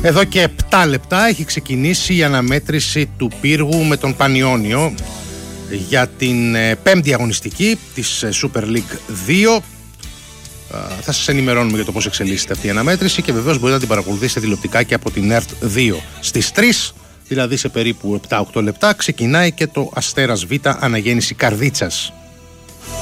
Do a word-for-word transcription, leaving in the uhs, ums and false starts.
Εδώ και επτά λεπτά έχει ξεκινήσει η αναμέτρηση του πύργου με τον Πανιόνιο για την πέμπτη αγωνιστική της Super League δύο. Θα σας ενημερώνουμε για το πώς εξελίσσεται αυτή η αναμέτρηση και βεβαίως μπορείτε να την παρακολουθήσετε τηλεοπτικά και από την ΕΡΤ δύο. Στις τρεις, δηλαδή σε περίπου επτά οκτώ λεπτά, ξεκινάει και το Αστέρας Β Αναγέννηση Καρδίτσας.